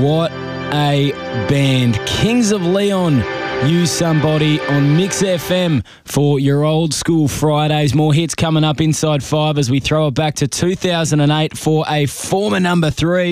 What a band. Kings of Leon, Use Somebody on Mix FM for your old school Fridays. More hits coming up inside 5 as we throw it back to 2008 for a former number 3.